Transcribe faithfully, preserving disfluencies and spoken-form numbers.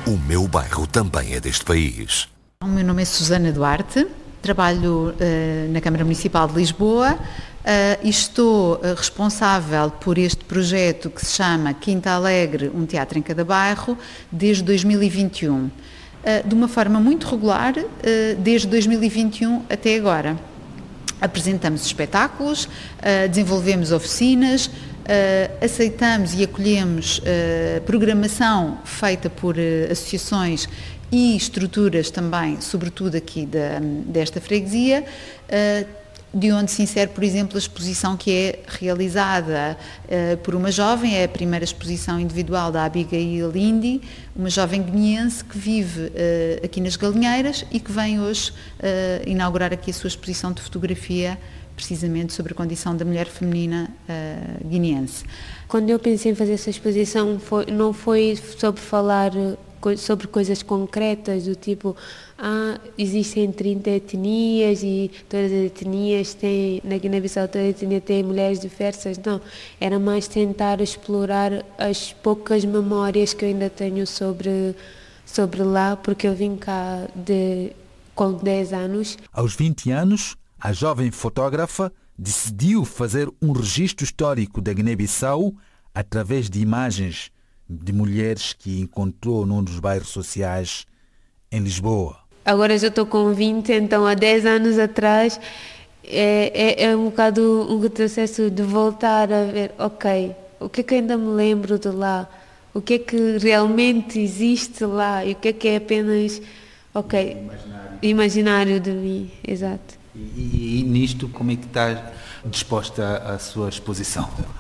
O meu bairro também é deste país. O meu nome é Susana Duarte, trabalho uh, na Câmara Municipal de Lisboa uh, e estou uh, responsável por este projeto que se chama Quinta Alegre, um teatro em cada bairro, desde dois mil e vinte e um. Uh, de uma forma muito regular, uh, desde dois mil e vinte e um até agora. Apresentamos espetáculos, uh, desenvolvemos oficinas, uh, aceitamos e acolhemos uh, programação feita por uh, associações e estruturas também, sobretudo aqui da, desta freguesia, uh, de onde se insere, por exemplo, a exposição que é realizada uh, por uma jovem, é a primeira exposição individual da Abigail Indy, uma jovem guineense que vive uh, aqui nas Galinheiras e que vem hoje uh, inaugurar aqui a sua exposição de fotografia, precisamente sobre a condição da mulher feminina uh, guineense. Quando eu pensei em fazer essa exposição, foi, não foi sobre falar sobre coisas concretas, do tipo, ah, existem trinta etnias e todas as etnias têm, na Guiné-Bissau toda a etnia tem mulheres diversas, não. Era mais tentar explorar as poucas memórias que eu ainda tenho sobre, sobre lá, porque eu vim cá de, com dez anos. Aos vinte anos, a jovem fotógrafa decidiu fazer um registro histórico da Guiné-Bissau através de imagens de mulheres que encontrou num dos bairros sociais em Lisboa. Agora já estou com vinte, então há dez anos atrás é, é, é um bocado um processo de voltar a ver, ok, o que é que ainda me lembro de lá? O que é que realmente existe lá? E o que é que é apenas, ok, imaginário, imaginário de mim, exato. E, e, e nisto, como é que está disposta a sua exposição?